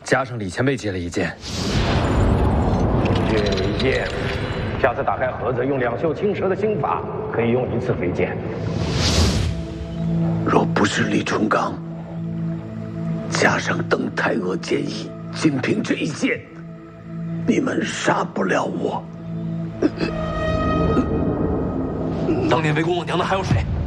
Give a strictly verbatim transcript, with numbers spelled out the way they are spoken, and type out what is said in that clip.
加上李前辈借了一件。 借你一件，下次打开盒子，用两袖青蛇的心法，可以用一次飞剑。 若不是李淳刚，加上邓太阿剑意，仅凭这一剑，你们杀不了我。 当年围攻我娘的还有谁？